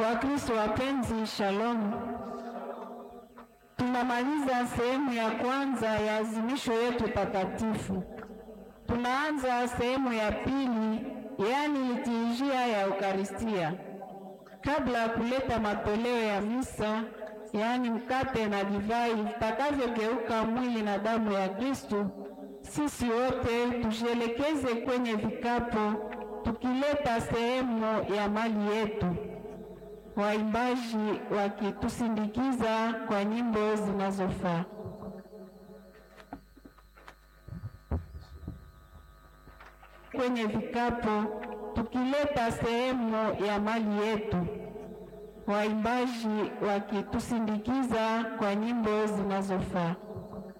Wakristo wapenzi, shalom. Tunamaliza sehemu ya kwanza ya azimisho yetu takatifu. Tunaanza sehemu ya pili, yaani liturujia ya Eukaristia. Kabla ya kuleta matoleo ya misa, yaani mkate na divai vitakavyogeuka mwili na damu ya Kristo, sisi wote tujielekeze kwenye vikapo tukileta sehemu ya mali yetu, waimbaji wakitusindikiza kwa nyimbo zinazofaa. Kwenye vikapo tukileta sehemu ya mali yetu, waimbaji wakitusindikiza kwa nyimbo zinazofaa.